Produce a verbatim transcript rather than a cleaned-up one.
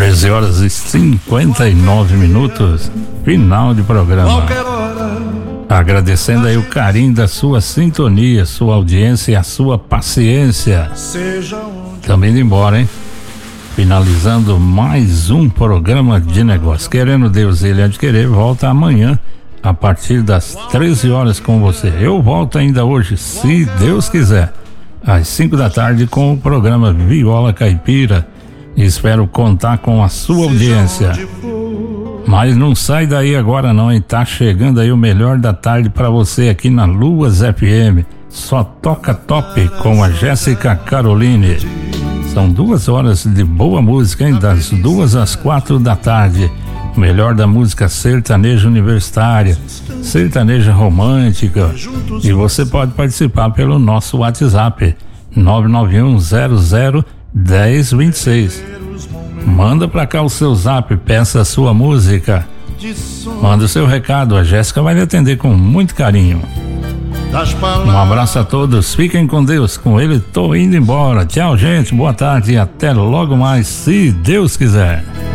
treze horas e cinquenta e nove minutos, final de programa. Agradecendo aí o carinho da sua sintonia, sua audiência e a sua paciência. Também indo embora, hein? Finalizando mais um programa de negócio. Querendo Deus, ele há de querer, volta amanhã a partir das treze horas com você. Eu volto ainda hoje, se Deus quiser, às cinco da tarde com o programa Viola Caipira. Espero contar com a sua audiência. Mas não sai daí agora não, hein? Tá chegando aí o melhor da tarde pra você aqui na Luas F M. Só toca top com a Jéssica Caroline. São duas horas de boa música, hein? Das duas às quatro da tarde. O melhor da música sertaneja universitária, sertaneja romântica. E você pode participar pelo nosso WhatsApp nove nove um zero zero um zero dois seis. Manda pra cá o seu zap, peça a sua música. Manda o seu recado, a Jéssica vai lhe atender com muito carinho. Um abraço a todos, fiquem com Deus, com ele tô indo embora. Tchau, gente, boa tarde e até logo mais, se Deus quiser.